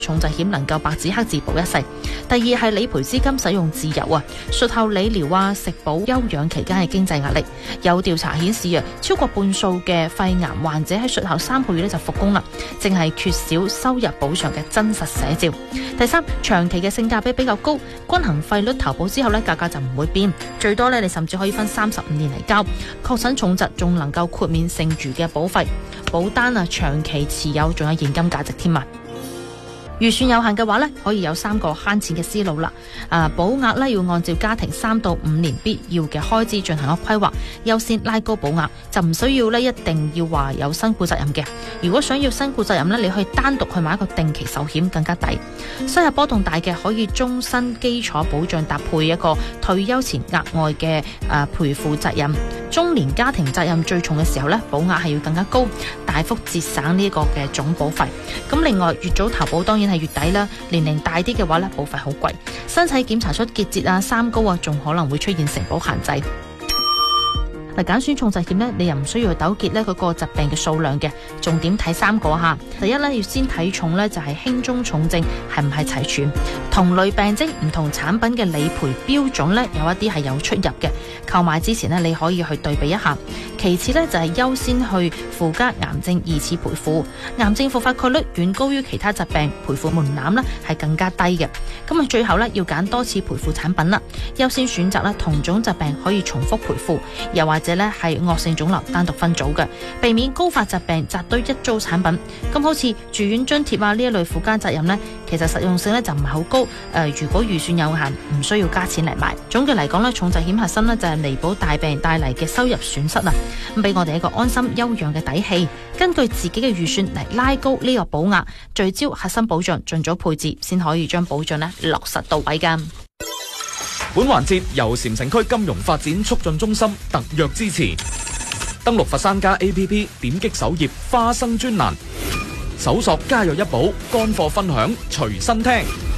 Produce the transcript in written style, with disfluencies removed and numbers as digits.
重疾險能夠白紙黑字保一世。第二係理賠資金使用自由啊，術後理療啊、食保、休養期間嘅經濟壓力。有調查顯示啊，超過半數嘅肺癌患者喺術後3個月就復工啦，淨係缺少收入保障嘅真實寫照。第三，長期嘅性價比比較高，均衡費率投保之後價格就唔會變，最多你甚至可以分35年嚟交，確診重疾仲能夠豁免剩餘嘅保費，保單長期持有仲有現金價值添啊！預算有限嘅話可以有3個慳錢嘅思路啦。保額要按照家庭3到5年必要嘅開支進行一個規劃，優先拉高保額，就唔需要一定要話有身故責任嘅。如果想要身故責任你可以單獨去買一個定期壽險，更加抵。收入波動大嘅可以終身基礎保障搭配一個退休前額外嘅賠付責任。中年家庭責任最重嘅時候保額係要更加高，大幅節省呢個嘅總保費。咁另外越早投保當然係越抵啦，年齡大啲嘅話保費好貴，身體檢查出結節三高仲可能會出現承保限制。揀選重疾險你又唔需要去糾結嗰個疾病嘅數量嘅，重點睇3個吓。第一要先睇重就係輕中重症係唔係齊全，同類病徵唔同產品嘅理賠標準有一啲係有出入嘅，購買之前你可以去對比一下。其次就係優先去附加癌症2次賠付，癌症復發概率遠高於其他疾病，賠付門檻係更加低嘅。咁最後要揀多次賠付產品啦，優先選擇同種疾病可以重複賠付，又或者係惡性腫瘤單獨分組嘅，避免高發疾病扎堆一組產品。咁好似住院津貼呢一類附加責任其實實用性就唔係好高。如果預算有限，唔需要加錢嚟買。總嘅嚟講重疾險核心就係彌補大病帶嚟嘅收入損失啦，咁俾我哋一個安心休養嘅底氣。根據自己嘅預算嚟拉高呢個保額，聚焦核心保障，盡早配置，先可以將保障落實到位㗎。 本環節由禪城區金融發展促進中心特約支持。登錄佛山家 APP， 點擊首頁花生專欄，搜索家有一寶，乾貨分享隨身聽。